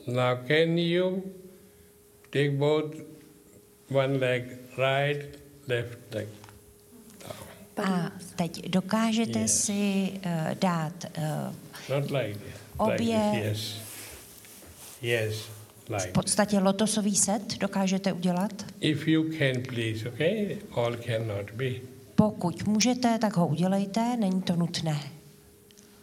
Now can you take both one leg right, left leg down? A teď dokážete si dát Not like this. obě, like this. Yes, like v podstatě lotosový set dokážete udělat? if you can, please, okay? All cannot be. Pokud můžete, tak ho udělejte, není to nutné.